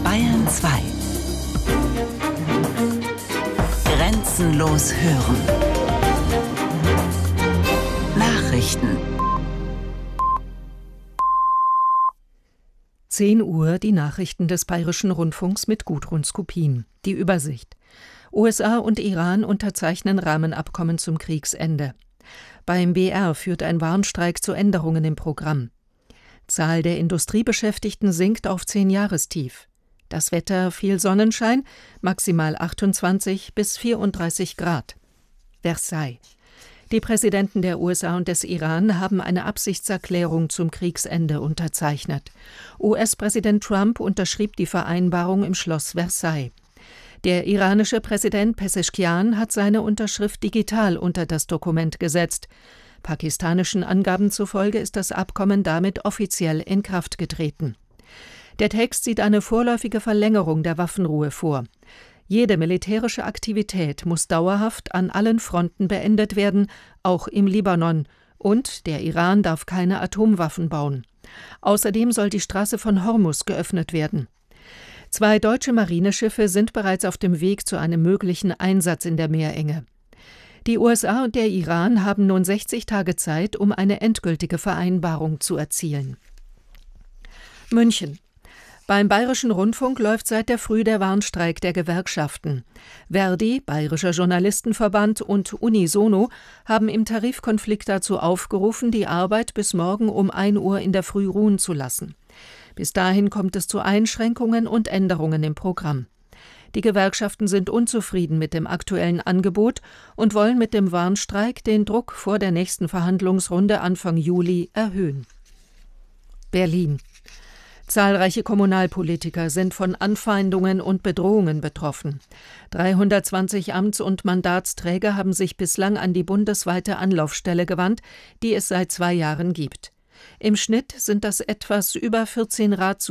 Bayern 2. Grenzenlos hören. Nachrichten. 10 Uhr die Nachrichten des Bayerischen Rundfunks mit Gudrun Skupin. Die Übersicht. USA und Iran unterzeichnen Rahmenabkommen zum Kriegsende. Beim BR führt ein Warnstreik zu Änderungen im Programm. Zahl der Industriebeschäftigten sinkt auf 10-Jahrestief. Das Wetter: viel Sonnenschein, maximal 28 bis 34 Grad. Versailles. Die Präsidenten der USA und des Iran haben eine Absichtserklärung zum Kriegsende unterzeichnet. US-Präsident Trump unterschrieb die Vereinbarung im Schloss Versailles. Der iranische Präsident Pezeshkian hat seine Unterschrift digital unter das Dokument gesetzt. Pakistanischen Angaben zufolge ist das Abkommen damit offiziell in Kraft getreten. Der Text sieht eine vorläufige Verlängerung der Waffenruhe vor. Jede militärische Aktivität muss dauerhaft an allen Fronten beendet werden, auch im Libanon. Und der Iran darf keine Atomwaffen bauen. Außerdem soll die Straße von Hormuz geöffnet werden. 2 deutsche Marineschiffe sind bereits auf dem Weg zu einem möglichen Einsatz in der Meerenge. Die USA und der Iran haben nun 60 Tage Zeit, um eine endgültige Vereinbarung zu erzielen. München. Beim Bayerischen Rundfunk läuft seit der Früh der Warnstreik der Gewerkschaften. Verdi, Bayerischer Journalistenverband und Unisono haben im Tarifkonflikt dazu aufgerufen, die Arbeit bis morgen um 1 Uhr in der Früh ruhen zu lassen. Bis dahin kommt es zu Einschränkungen und Änderungen im Programm. Die Gewerkschaften sind unzufrieden mit dem aktuellen Angebot und wollen mit dem Warnstreik den Druck vor der nächsten Verhandlungsrunde Anfang Juli erhöhen. Berlin. Zahlreiche Kommunalpolitiker sind von Anfeindungen und Bedrohungen betroffen. 320 Amts- und Mandatsträger haben sich bislang an die bundesweite Anlaufstelle gewandt, die es seit 2 Jahren gibt. Im Schnitt sind das etwas über 14